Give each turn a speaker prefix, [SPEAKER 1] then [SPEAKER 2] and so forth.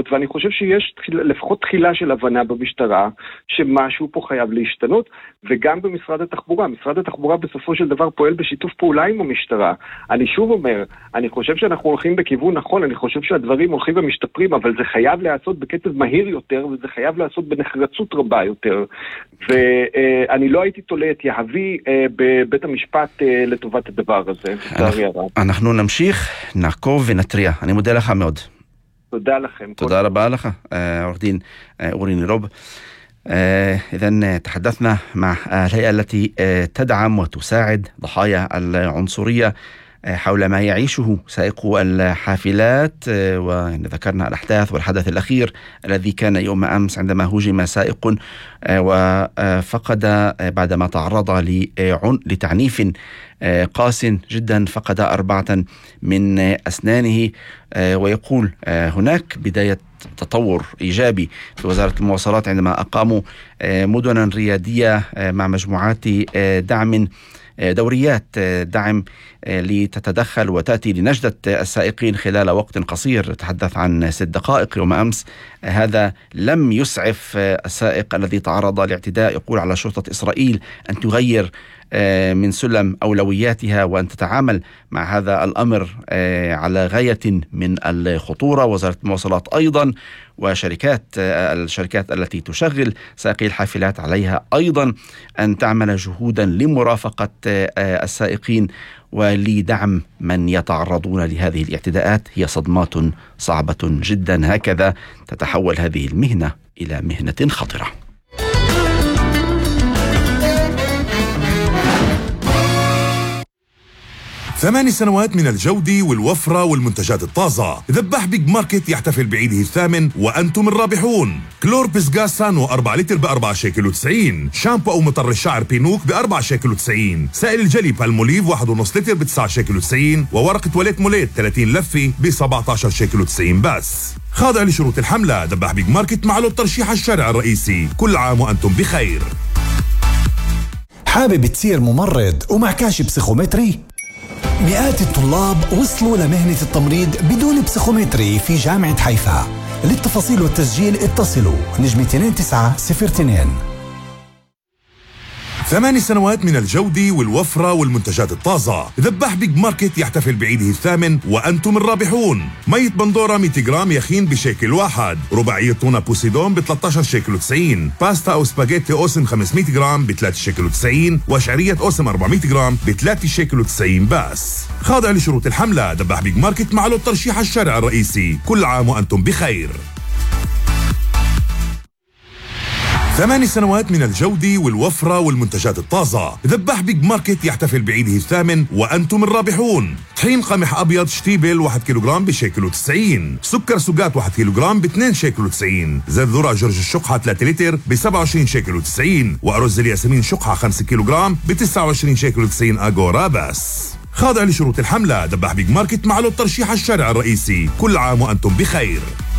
[SPEAKER 1] אחרות, ואני חושב שיש לפחות תחילה של הבנה במשטרה שמשהו פה חייב להשתנות, וגם במשרד התחבורה. משרד התחבורה בסופו של דבר פועל בשיתוף פעולה עם המשטרה. אני שוב אומר, אני חושב שאנחנו הולכים בכיוון נכון, אני חושב שהדברים הולכים ומשתפרים, אבל זה חייב להיעשות בקצב מהיר יותר, וזה חייב להיעשות בנחרצות רבה יותר. ואני לא הייתי תולה את יהבי בבית המשפט לטובת הדבר הזה.
[SPEAKER 2] אנחנו נמשיך, נעקוב ונטריע. אני מודה לך מאוד.
[SPEAKER 1] תודה לכם.
[SPEAKER 2] תודה רבה לך, עורך דין אורי נרוב. إذن تحدثنا مع الهيئة التي تدعم وتساعد ضحايا العنصرية حول ما يعيشه سائقو الحافلات، وذكرنا الأحداث والحدث الأخير الذي كان يوم أمس عندما هجم سائق وفقد بعدما تعرض لتعنيف قاس جدا، فقد 4 من أسنانه. ويقول هناك بداية تطور إيجابي في وزارة المواصلات عندما أقاموا مدنا ريادية مع مجموعات دعم، دوريات دعم لتتدخل وتأتي لنجدة السائقين خلال وقت قصير. تحدث عن 6 دقائق يوم أمس. هذا لم يسعف السائق الذي تعرض لاعتداء. يقول على شرطة إسرائيل أن تغير من سلم أولوياتها وأن تتعامل مع هذا الأمر على غاية من الخطورة. وزارة المواصلات أيضا الشركات التي تشغل سائقي الحافلات عليها أيضا أن تعمل جهودا لمرافقة السائقين ولدعم من يتعرضون لهذه الاعتداءات. هي صدمات صعبة جدا. هكذا تتحول هذه المهنة إلى مهنة خطرة.
[SPEAKER 3] 8 سنوات من الجودة والوفرة والمنتجات الطازة. ذبح بيج ماركت يحتفل بعيده الثامن وأنتم الرابحون. كلوربس غاز سانو 4 لتر ب4 شيكل و90. شامبو أو مطر الشعر بينوك ب4 شيكل و90. سائل الجلي بالموليف 1.5 لتر ب9 شيكل و90. وورقة تواليت موليت 30 لفة ب17 شيكل و90 بس. خاضع لشروط الحملة. ذبح بيج ماركت مع له الترشيح الشارع الرئيسي. كل عام وأنتم بخير.
[SPEAKER 4] حابب تصير ممرض ومعكاش بسيخومتري؟ مئات الطلاب وصلوا لمهنة التمريض بدون بسيخومتري في جامعة حيفا. للتفاصيل والتسجيل اتصلوا نجم 2902.
[SPEAKER 3] 8 سنوات من الجودة والوفرة والمنتجات الطازة. ذبح بيج ماركت يحتفل بعيده الثامن وأنتم الرابحون. مية بندورة 100 جرام يخين بشيكل واحد. رباعية تونة بوسيدون ب13 شيكل و90. باستا أو سباجيتي أوسم 500 جرام ب3 شيكل و90. وشعرية أوسم 400 جرام ب3 شيكل و90 بس. خاضع لشروط الحملة. ذبح بيج ماركت مع له الترشيح الشارع الرئيسي. كل عام وأنتم بخير. 8 سنوات من الجودة والوفرة والمنتجات الطازة. ذبح بيج ماركت يحتفل بعيده الثامن وأنتم الرابحون. طحين قمح أبيض شتيبل 1 كيلوغرام بشيكل و90. سكر سوقات 1 كيلوغرام ب2 شيكل و90. زيت ذرة جرج الشقحة 3 لتر ب27 شيكل و90. وأرز الياسمين شقحة 5 كيلوغرام ب29 شيكل و90 أغورا بس. خاضع لشروط الحملة. ذبح بيج ماركت مع له الترشيح الشارع الرئيسي. كل عام وأنتم بخير.